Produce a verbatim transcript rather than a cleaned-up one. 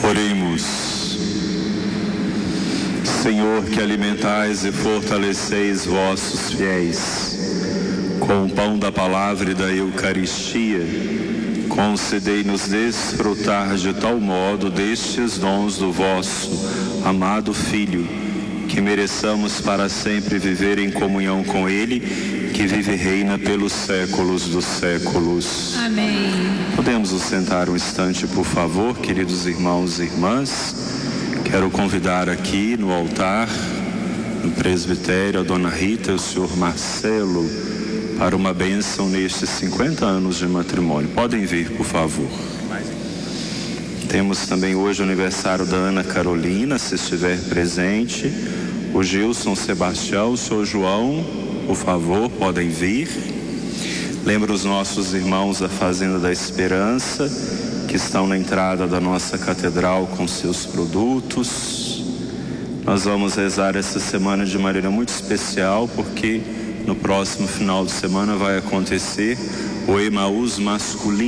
Oremos. Senhor, que alimentais e fortaleceis vossos fiéis com o pão da palavra e da Eucaristia, concedei-nos desfrutar de tal modo destes dons do vosso amado Filho, que mereçamos para sempre viver em comunhão com Ele, que vive e reina pelos séculos dos séculos. Amém. Podemos nos sentar um instante, por favor, queridos irmãos e irmãs. Quero convidar aqui no altar, no presbitério, a Dona Rita e o senhor Marcelo para uma bênção nestes cinquenta anos de matrimônio. Podem vir, por favor. Temos também hoje o aniversário da Ana Carolina, se estiver presente. O Gilson Sebastião, o senhor João, por favor, podem vir. Lembro os nossos irmãos da Fazenda da Esperança, que estão na entrada da nossa catedral com seus produtos. Nós vamos rezar essa semana de maneira muito especial, porque no próximo final de semana vai acontecer o Emaús masculino.